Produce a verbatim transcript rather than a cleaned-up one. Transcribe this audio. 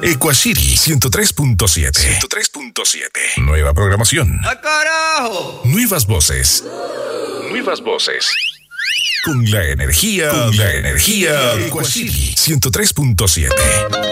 Equacity ciento tres punto siete. ciento tres punto siete. Nueva programación. ¡Ah, carajo! Nuevas voces. Nuevas voces. Con la energía, con la energía Equacity ciento tres punto siete.